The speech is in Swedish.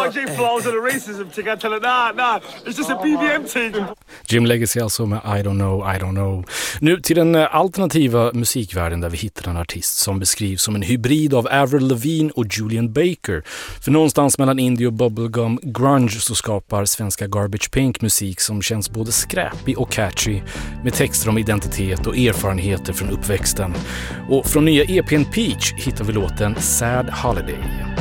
YG flows and the racism thing. I tell her, nah, it's just a BBM thing. Jim Legacy alltså med I don't know. Nu till den alternativa musikvärlden där vi hittar en artist som beskrivs som en hybrid av Avril Lavigne och Julian Baker. För någonstans mellan indie och bubblegum grunge så skapar svenska Garbage Pink musik som känns både skräpig och catchy med texter om identitet och erfarenheter från uppväxten. Och från nya EPn Peach hittar vi låten Sad Holiday.